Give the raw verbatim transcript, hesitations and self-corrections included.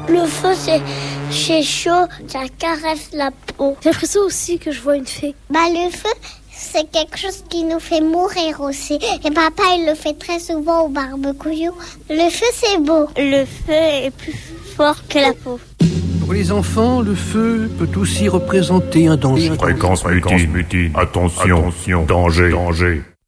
Le feu, c'est, c'est chaud, ça caresse la peau. J'ai l'impression aussi que je vois une fée. Bah, le feu, c'est quelque chose qui nous fait mourir aussi. Et papa, il le fait très souvent au barbecue. Le feu, c'est beau. Le feu est plus fort que la peau. Pour les enfants, le feu peut aussi représenter un danger. Fréquence mutine. Attention, attention, danger, danger.